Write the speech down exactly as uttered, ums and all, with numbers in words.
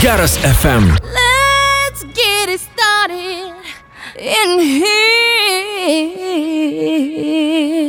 Geras F M. Let's get it started in here.